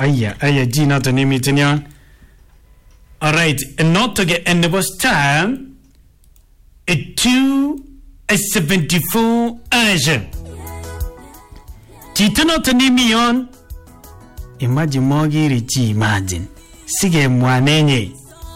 Aya Gina to name it in yon. Alright, and not to get and the star a 274 Asia. Chito not to name me on. Imagine Mogi Richi, imagine. Sige mwanenye.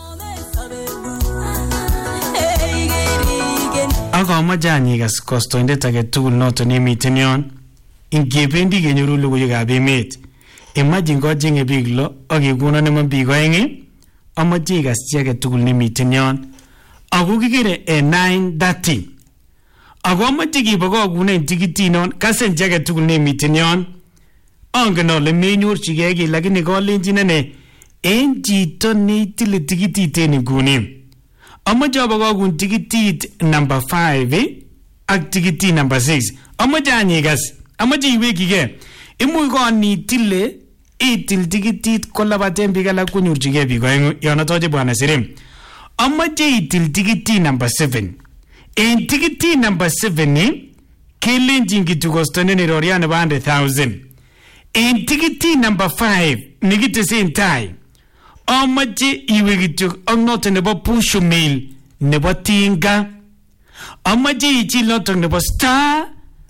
Ako majani gas kosto indeta get tool not to name it in yon. In Gibendi Genuru you got be made. Imagine gojing a big lo, okay, guna never be going. Amajigas jacket tool name it in yon. Agu get a 9:30. Agu amajigi bago guna tigitin kasen jacket tool name it in yon. Angano le menur chigegi like Nicole Jinane. Ain't Tony till tigiti teni guni. Amajabagun tigiti number 5, activity number 6. Amajanigas, Amaji wiki. Imugoni tille, till tigiti collabatem bigala kunyurchigebi going Yonato Buana Sirim. Amaji till tigiti number 7. In tigiti number 7, killing jingi to Gostonene Oriana 100,000. In tigiti number 5, Nigita same time. Amaji iwigitu not nebo pushu mail nebo tinga. Amaji ichi lotong nebo star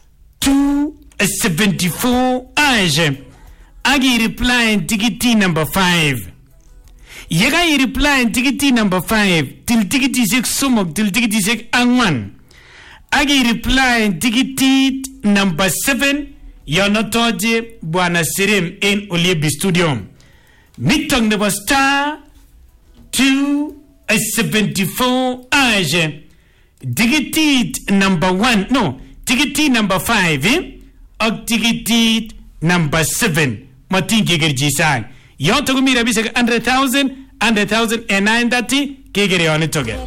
274 Asia. Agi reply in tigiti number 5. Yaga reply in tigiti number 5 till tigiti 6 sumok till tigiti 6 angwan. Agi reply in tigiti number 7 Yonotoje Buana Sirim in Oliebi Studio. Nitong nebo star 274 Asia. Ticket number 1. No, ticket number 5. Or ticket number 7. Matinki gerjisang. Yon to gumira bisag 100,000 and 930 kegeri on it together.